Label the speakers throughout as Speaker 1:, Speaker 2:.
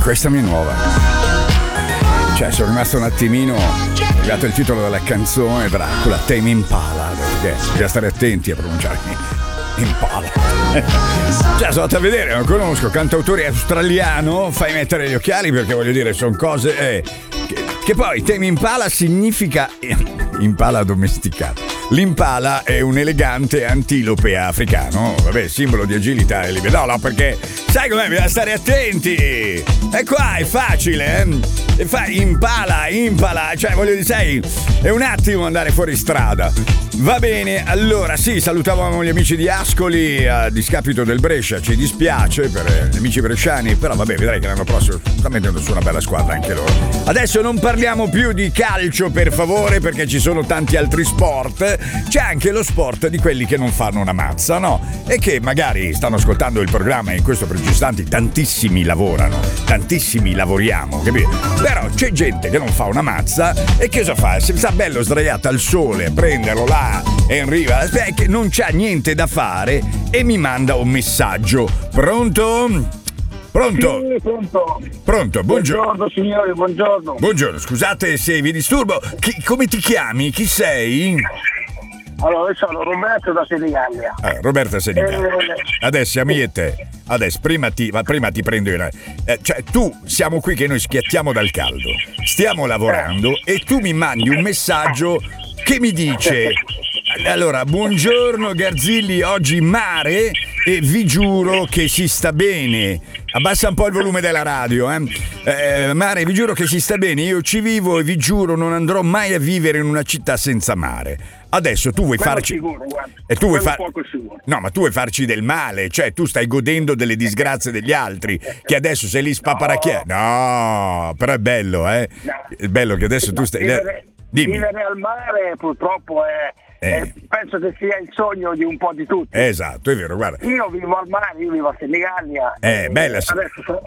Speaker 1: questa mi è nuova. Cioè, sono rimasto un attimino. È arrivato il titolo della canzone Dracula, Tame Impala. Perché bisogna stare attenti a pronunciare Impala. Cioè, sono andato a vedere, non conosco, cantautore australiano, fai mettere gli occhiali perché voglio dire, sono cose. Che poi Tame Impala significa impala domesticato. L'impala è un elegante antilope africano, vabbè, simbolo di agilità e libertà. No, perché sai com'è? Bisogna stare attenti. E qua è facile, E fai impala, cioè voglio dire, sai, è un attimo andare fuori strada. Va bene, allora sì, salutavamo gli amici di Ascoli a discapito del Brescia, ci dispiace per gli amici bresciani, però vabbè, vedrai che l'anno prossimo sta mettendo su una bella squadra anche loro. Adesso non parliamo più di calcio, per favore, perché ci sono tanti altri sport. C'è anche lo sport di quelli che non fanno una mazza, no? E che magari stanno ascoltando il programma e in questo preciso istante tantissimi lavorano, tantissimi lavoriamo, capito? Però c'è gente che non fa una mazza e che cosa fa? Si sta bello sdraiata al sole, prenderlo là e in riva, che non c'ha niente da fare e mi manda un messaggio. Pronto? Pronto?
Speaker 2: Sì, pronto.
Speaker 1: Pronto, buongiorno.
Speaker 2: Buongiorno signori, buongiorno.
Speaker 1: Buongiorno, scusate se vi disturbo. Come ti chiami? Chi sei?
Speaker 2: Allora, io sono Roberto da Senigallia.
Speaker 1: Roberto Senigallia. Adesso siamo io e te. Adesso prima ti prendo in. Cioè, tu siamo qui che noi schiattiamo dal caldo. Stiamo lavorando e tu mi mandi un messaggio che mi dice: allora, buongiorno Garzilli, oggi mare e vi giuro che si sta bene. Abbassa un po' il volume della radio, Mare, vi giuro che si sta bene, io ci vivo e vi giuro non andrò mai a vivere in una città senza mare. Adesso tu vuoi farci
Speaker 2: sicuro, guarda.
Speaker 1: e tu vuoi
Speaker 2: No,
Speaker 1: ma tu vuoi farci del male, cioè tu stai godendo delle disgrazie degli altri, che adesso sei lì spaparacchia. No, però è bello, È bello che adesso tu stai.
Speaker 2: Vivere al mare purtroppo penso che sia il sogno di un po' di tutti.
Speaker 1: Esatto, è vero, guarda.
Speaker 2: Io vivo al mare, io vivo a Senigallia.
Speaker 1: Bella sì.
Speaker 2: Adesso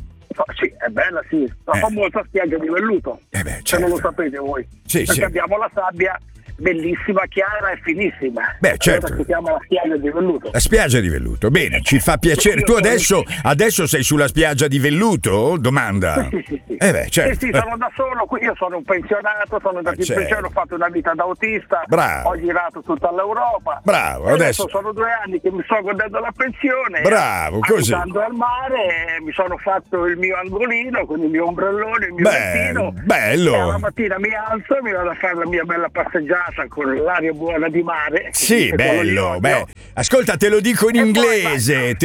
Speaker 2: sì, è bella sì. La famosa spiaggia di velluto.
Speaker 1: Certo.
Speaker 2: Se non lo sapete voi.
Speaker 1: Sì,
Speaker 2: perché
Speaker 1: sì.
Speaker 2: abbiamo la sabbia bellissima, chiara e finissima.
Speaker 1: Beh, certo.
Speaker 2: Si chiama la spiaggia di velluto.
Speaker 1: La spiaggia di velluto, bene, ci fa piacere. Tu adesso sei sulla spiaggia di velluto? Domanda.
Speaker 2: Sì.
Speaker 1: Certo.
Speaker 2: Sì, sono da solo, qui io sono un pensionato, sono andato in pensione, ho fatto una vita da autista.
Speaker 1: Bravo.
Speaker 2: Ho girato tutta l'Europa.
Speaker 1: Bravo, adesso
Speaker 2: sono 2 anni che mi sto godendo la pensione.
Speaker 1: Bravo, così.
Speaker 2: Andando al mare, mi sono fatto il mio angolino con il mio ombrellone, il mio lettino.
Speaker 1: Bello.
Speaker 2: E la mattina mi alzo e mi vado a fare la mia bella passeggiata con l'aria buona di mare.
Speaker 1: Sì, bello. Beh, ascolta, te lo dico in inglese.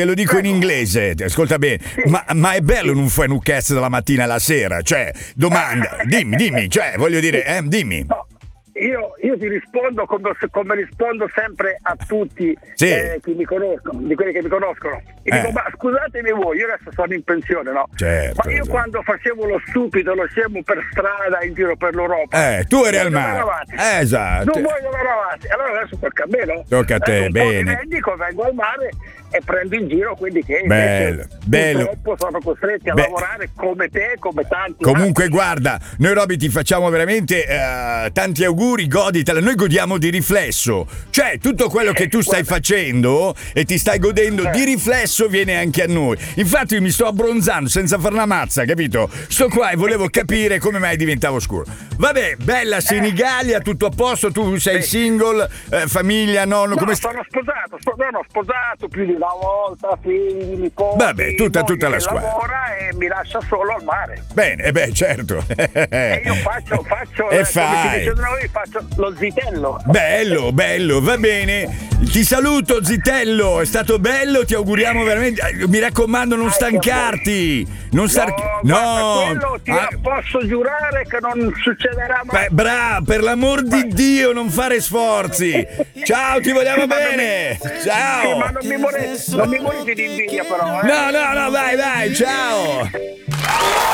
Speaker 1: Ascolta bene. Ma è bello non fare un cazzo dalla mattina alla sera? Cioè, domanda, dimmi, cioè, voglio dire, dimmi.
Speaker 2: No. Io ti rispondo come rispondo sempre a tutti chi mi conoscono, di quelli che mi conoscono. E dico, ma scusatemi voi, io adesso sono in pensione, no?
Speaker 1: Certo,
Speaker 2: ma io quando facevo lo stupido, lo scemo per strada in giro per l'Europa.
Speaker 1: Tu eri al mare. Esatto.
Speaker 2: Non voglio andare avanti. Allora adesso tocca a me, no?
Speaker 1: Tocca a te, bene.
Speaker 2: Dico, vengo al mare e prendo in giro quelli che
Speaker 1: bello.
Speaker 2: purtroppo sono costretti a lavorare come te, come tanti.
Speaker 1: Comunque guarda, noi Roby ti facciamo veramente tanti auguri, goditela, noi godiamo di riflesso, cioè tutto quello che tu stai facendo e ti stai godendo di riflesso viene anche a noi. Infatti io mi sto abbronzando senza fare una mazza, capito? Sto qua e volevo capire come mai diventavo scuro. Vabbè, bella Senigallia, tutto a posto, tu sei single, famiglia, nonno, come
Speaker 2: sono sposato, sono sposato più di una volta, figli, nipoti.
Speaker 1: Vabbè, tutta la squadra.
Speaker 2: Lavora e mi lascia solo al mare.
Speaker 1: Bene, certo.
Speaker 2: E io faccio
Speaker 1: e
Speaker 2: come si dice da noi, faccio lo zitello.
Speaker 1: Bello, va bene. Ti saluto zitello, è stato bello, ti auguriamo veramente. Mi raccomando, non stancarti.
Speaker 2: No. Posso giurare che non succederà mai.
Speaker 1: Bravo, per l'amor di Dio, non fare sforzi. Ciao, ti vogliamo bene. Ciao.
Speaker 2: Sì, ma non mi morite di invidia però.
Speaker 1: No, vai, ciao.